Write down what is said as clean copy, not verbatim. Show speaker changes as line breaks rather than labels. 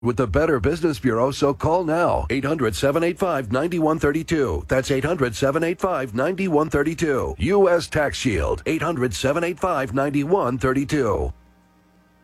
with the Better Business Bureau, so call now. 800-785-9132. That's 800-785-9132. U.S. Tax Shield. 800-785-9132.